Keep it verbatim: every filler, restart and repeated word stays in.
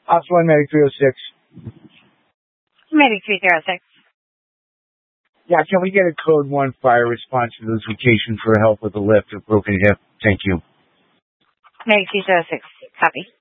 Ops one, Medic three oh six. Medic three oh six. Yeah, can we get a code one fire response to this location for help with the lift or broken hip? Thank you. Medic three oh six. Copy.